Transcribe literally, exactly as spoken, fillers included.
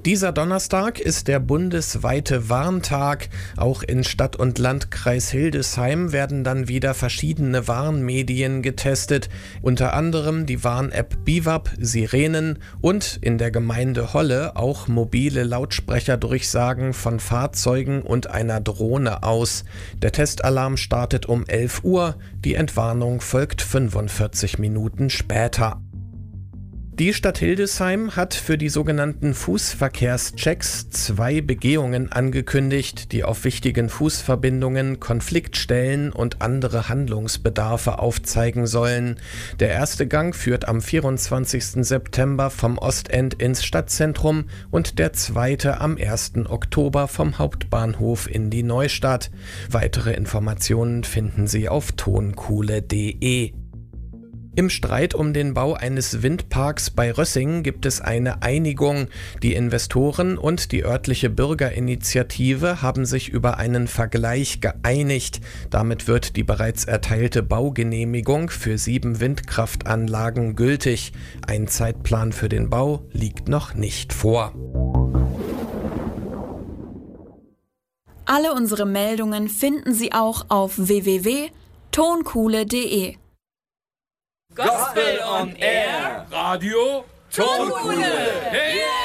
Dieser Donnerstag ist der bundesweite Warntag. Auch in Stadt- und Landkreis Hildesheim werden dann wieder verschiedene Warnmedien getestet. Unter anderem die Warn-App Biwab, Sirenen und in der Gemeinde Holle auch mobile Lautsprecherdurchsagen von Fahrzeugen und einer Drohne aus. Der Testalarm startet um elf Uhr, die Entwarnung folgt fünfundvierzig Minuten später. Die Stadt Hildesheim hat für die sogenannten Fußverkehrschecks zwei Begehungen angekündigt, die auf wichtigen Fußverbindungen Konfliktstellen und andere Handlungsbedarfe aufzeigen sollen. Der erste Gang führt am vierundzwanzigsten September vom Ostend ins Stadtzentrum und der zweite am ersten Oktober vom Hauptbahnhof in die Neustadt. Weitere Informationen finden Sie auf tonkuhle punkt de. Im Streit um den Bau eines Windparks bei Rössing gibt es eine Einigung. Die Investoren und die örtliche Bürgerinitiative haben sich über einen Vergleich geeinigt. Damit wird die bereits erteilte Baugenehmigung für sieben Windkraftanlagen gültig. Ein Zeitplan für den Bau liegt noch nicht vor. Alle unsere Meldungen finden Sie auch auf w w w punkt tonkuhle punkt de. Gospel on Air. Radio Tonkuhle. Hey!